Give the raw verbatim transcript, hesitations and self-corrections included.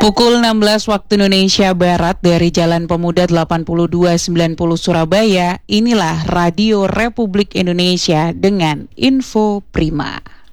Pukul enam belas waktu Indonesia Barat dari Jalan Pemuda delapan puluh dua sembilan puluh Surabaya, inilah Radio Republik Indonesia dengan info prima.